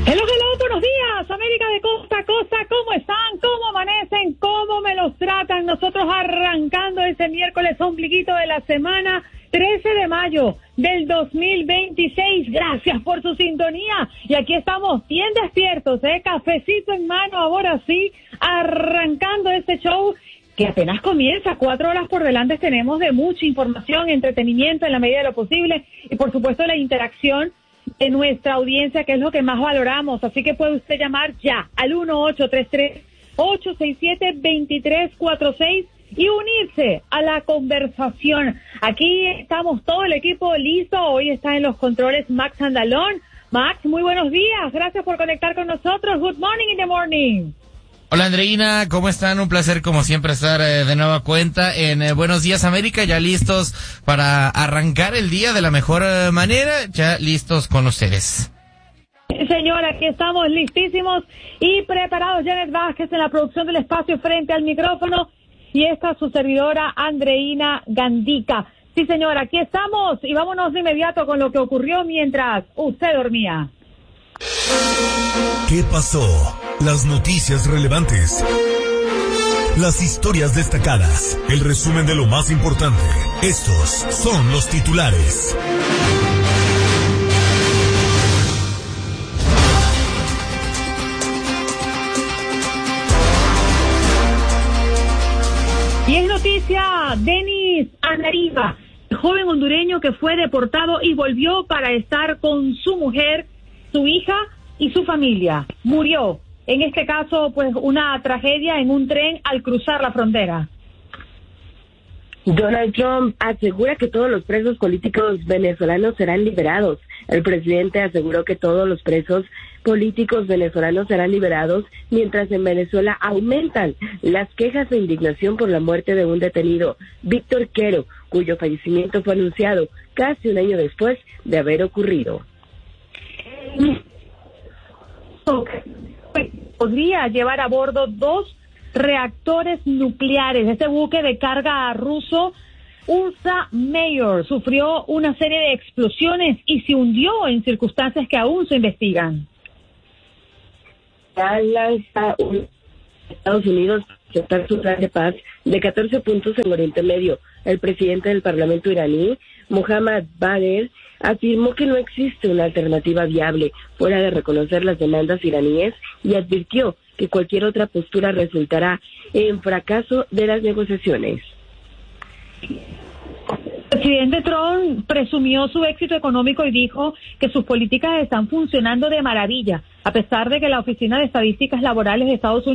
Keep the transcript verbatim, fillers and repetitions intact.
Hello, hello, buenos días, América de costa a costa, ¿cómo están? ¿Cómo amanecen? ¿Cómo me los tratan? Nosotros arrancando ese miércoles ombliguito de la semana, trece de mayo del dos mil veintiséis. Gracias por su sintonía. Y aquí estamos bien despiertos, ¿eh? Cafecito en mano, ahora sí, arrancando este show que apenas comienza. Cuatro horas por delante tenemos de mucha información, entretenimiento en la medida de lo posible y, por supuesto, la interacción de nuestra audiencia, que es lo que más valoramos. Así que puede usted llamar ya al uno ocho tres tres, ocho seis siete, dos tres cuatro seis y unirse a la conversación. Aquí estamos todo el equipo listo. Hoy está en los controles Max Andalón. Max, muy buenos días. Gracias por conectar con nosotros. Good morning in the morning. Hola Andreina, ¿cómo están? Un placer como siempre estar eh, de nueva cuenta en eh, Buenos Días América, ya listos para arrancar el día de la mejor eh, manera, ya listos con ustedes. Señora, aquí estamos listísimos y preparados. Janet Vázquez en la producción del espacio frente al micrófono y esta su servidora Andreina Gandica. Sí, señora, aquí estamos y vámonos de inmediato con lo que ocurrió mientras usted dormía. ¿Qué pasó? Las noticias relevantes. Las historias destacadas. El resumen de lo más importante. Estos son los titulares. Y es noticia, Denis Anariba, el joven hondureño que fue deportado y volvió para estar con su mujer, su hija y su familia. Murió. En este caso, pues, una tragedia en un tren al cruzar la frontera. Donald Trump asegura que todos los presos políticos venezolanos serán liberados. El presidente aseguró que todos los presos políticos venezolanos serán liberados, mientras en Venezuela aumentan las quejas e indignación por la muerte de un detenido, Víctor Quero, cuyo fallecimiento fue anunciado casi un año después de haber ocurrido. Podría llevar a bordo dos reactores nucleares. Este buque de carga ruso, Ursa Mayor, sufrió una serie de explosiones y se hundió en circunstancias que aún se investigan. Estados Unidos aceptar su plan de paz de catorce puntos en Oriente Medio. El presidente del Parlamento iraní, Mohammad Bagher, afirmó que no existe una alternativa viable fuera de reconocer las demandas iraníes y advirtió que cualquier otra postura resultará en fracaso de las negociaciones. El presidente Trump presumió su éxito económico y dijo que sus políticas están funcionando de maravilla, a pesar de que la Oficina de Estadísticas Laborales de Estados Unidos